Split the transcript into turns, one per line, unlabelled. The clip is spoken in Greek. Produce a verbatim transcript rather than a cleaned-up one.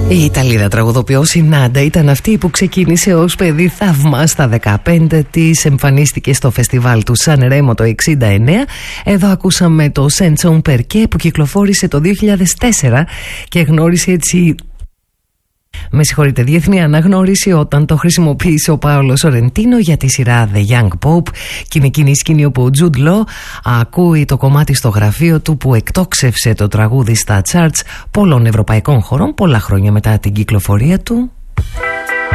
Η Ιταλίδα τραγουδοποιός η Νάντα ήταν αυτή που ξεκίνησε ως παιδί θαύμα στα δεκαπέντε της, εμφανίστηκε στο φεστιβάλ του Σαν Ρέμο το εξήντα εννέα. Εδώ ακούσαμε το Σέντσον Περκέ που κυκλοφόρησε το δύο χιλιάδες τέσσερα και γνώρισε έτσι, με συγχωρείτε, διεθνή αναγνώριση όταν το χρησιμοποίησε ο Πάολο Σορεντίνο για τη σειρά The Young Pope. Και είναι εκείνη η σκηνή όπου ο Τζουντ Λο ακούει το κομμάτι στο γραφείο του που εκτόξευσε το τραγούδι στα charts πολλών ευρωπαϊκών χωρών πολλά χρόνια μετά την κυκλοφορία του.